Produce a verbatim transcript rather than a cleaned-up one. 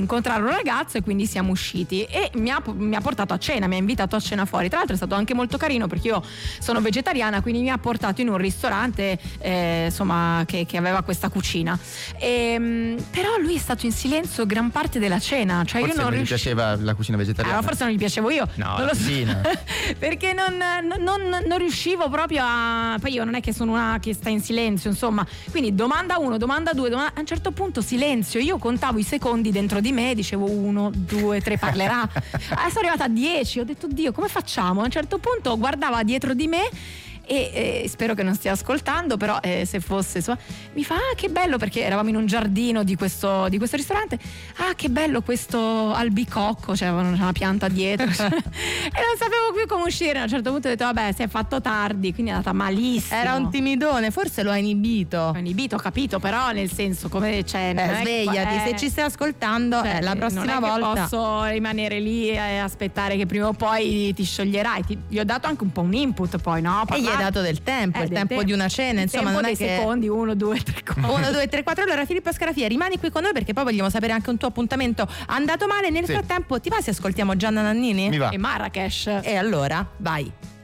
incontrare un ragazzo e quindi siamo usciti e mi ha, mi ha portato a cena, mi ha invitato a cena fuori. Tra l'altro è stato anche molto carino perché io sono vegetariana, quindi mi ha portato in un ristorante eh, insomma che, che aveva questa cucina e, però lui è stato in silenzio gran parte della cena, cioè forse io non gli riuscivo. piaceva la cucina vegetariana. Allora, forse non gli piacevo io, no, non lo so. so perché non, non, non riuscivo proprio a. Poi io non è che sono una che sta in silenzio, insomma. Quindi domanda uno, domanda due, domanda... a un certo punto silenzio. Io contavo i secondi dentro di me, dicevo uno, due, tre, parlerà. Adesso sono arrivata a dieci, ho detto Dio, come facciamo? A un certo punto guardava dietro di me e, e spero che non stia ascoltando, però eh, se fosse insomma, mi fa ah che bello, perché eravamo in un giardino di questo, di questo ristorante, ah che bello questo albicocco, cioè c'era una pianta dietro e non sapevo più come uscire. A un certo punto ho detto vabbè, si è fatto tardi, quindi è andata malissimo. Era un timidone, forse lo ha inibito. Ho inibito, ho capito, però nel senso come c'è eh, svegliati, che, eh, se ci stai ascoltando cioè, eh, la prossima non è volta che posso rimanere lì e aspettare che prima o poi ti scioglierai. Ti, gli ho dato anche un po' un input poi, no? E gli hai dato del tempo, eh, il del tempo te- di una cena, insomma, non è dei che secondi, uno, due, tre, quattro. uno, due, tre, quattro. Allora Filippo Scarafia, rimani qui con noi perché poi vogliamo sapere anche un tuo appuntamento andato male. Nel sì. frattempo ti va se ascoltiamo Gianna Nannini? Mi va. E Marrakesh. E allora vai.